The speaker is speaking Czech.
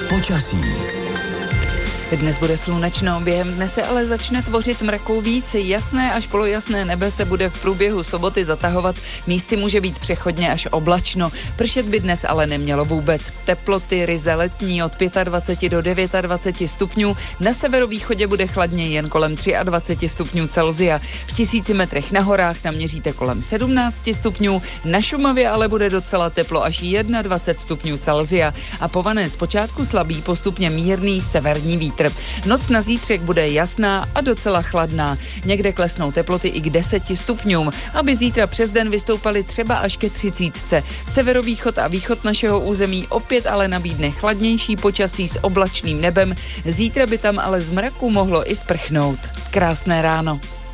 Počasí. Dnes bude slunečno, během dne se ale začne tvořit mrakou víc, jasné až polojasné nebe se bude v průběhu soboty zatahovat, místy může být přechodně až oblačno, pršet by dnes ale nemělo vůbec. Teploty ryze letní od 25 do 29 stupňů, na severovýchodě bude chladně jen kolem 23 stupňů Celsia, v 1000 metrech na horách naměříte kolem 17 stupňů, na Šumavě ale bude docela teplo až 21 stupňů Celsia a po vané zpočátku slabý, postupně mírný severní vítr. Noc na zítřek bude jasná a docela chladná. Někde klesnou teploty i k 10 stupňům, aby zítra přes den vystoupaly třeba až ke 30. Severovýchod a východ našeho území opět ale nabídne chladnější počasí s oblačným nebem. Zítra by tam ale z mraku mohlo i sprchnout. Krásné ráno.